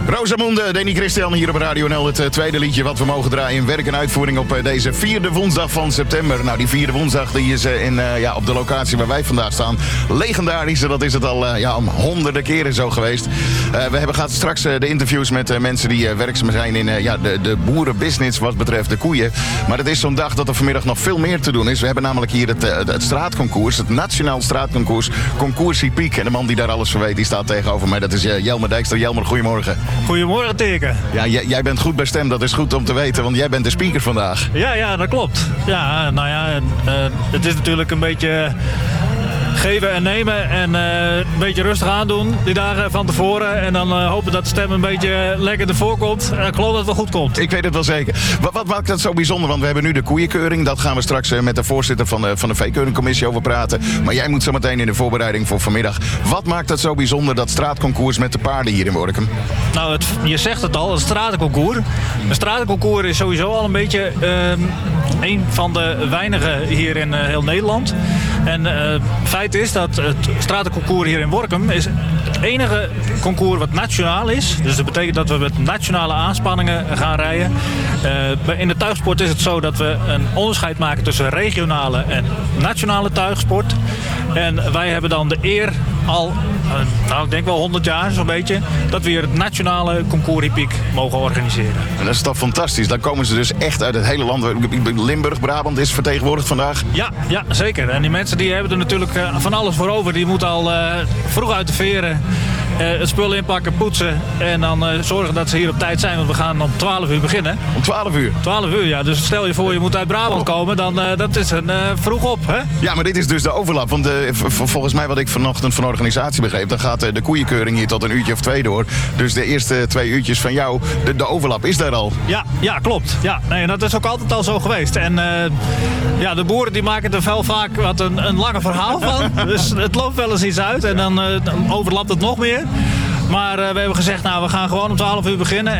Rosamunde, Danny Christian hier op Radio NL. Het tweede liedje wat we mogen draaien in werk en uitvoering op deze 4e woensdag van september. Nou, die 4e woensdag die is op de locatie waar wij vandaag staan legendarisch. Dat is het al om honderden keren zo geweest. We gaan straks de interviews met mensen die werkzaam zijn in de boerenbusiness wat betreft de koeien. Maar het is zo'n dag dat er vanmiddag nog veel meer te doen is. We hebben namelijk hier het straatconcours, het nationaal straatconcours, Concours Piek. En de man die daar alles van weet, die staat tegenover mij. Dat is Jelmer Dijkstra. Jelmer, goedemorgen. Goedemorgen, Teken. Ja, jij bent goed bij stem, dat is goed om te weten, want jij bent de speaker vandaag. Ja, dat klopt. Ja, nou ja, het is natuurlijk een beetje geven en nemen en een beetje rustig aandoen die dagen van tevoren. En dan hopen dat de stem een beetje lekker ervoor komt. En ik geloof dat het wel goed komt. Ik weet het wel zeker. Wat maakt dat zo bijzonder? Want we hebben nu de koeienkeuring. Dat gaan we straks met de voorzitter van de veekeuringscommissie over praten. Maar jij moet zo meteen in de voorbereiding voor vanmiddag. Wat maakt dat zo bijzonder, dat straatconcours met de paarden hier in Workum? Nou, je zegt het al, een stratenconcours. Een stratenconcours is sowieso al een beetje een van de weinige hier in heel Nederland. En feit is dat het stratenconcours hier in Workum is het enige concours wat nationaal is. Dus dat betekent dat we met nationale aanspanningen gaan rijden. In de tuigsport is het zo dat we een onderscheid maken tussen regionale en nationale tuigsport. En wij hebben dan de eer al, ik denk wel 100 jaar zo'n beetje, dat we hier het nationale concours hippiek mogen organiseren. En dat is toch fantastisch. Dan komen ze dus echt uit het hele land. Limburg, Brabant is vertegenwoordigd vandaag. Ja, zeker. En die mensen die hebben er natuurlijk van alles voor over. Die moeten al vroeg uit de veren het spul inpakken, poetsen en dan zorgen dat ze hier op tijd zijn. Want we gaan om 12 uur beginnen. Om 12 uur? 12 uur, ja. Dus stel je voor je moet uit Brabant komen, dan dat is een vroeg op, hè? Ja, maar dit is dus de overlap. Want volgens mij wat ik vanochtend van de organisatie begreep, dan gaat de koeienkeuring hier tot een uurtje of 2 door. Dus de eerste 2 uurtjes van jou, de overlap is daar al. Ja, klopt. Ja, nee, dat is ook altijd al zo geweest. En de boeren die maken er wel vaak wat een langer verhaal van. Dus het loopt wel eens iets uit en dan overlapt het nog meer. Maar we hebben gezegd, we gaan gewoon om 12 uur beginnen.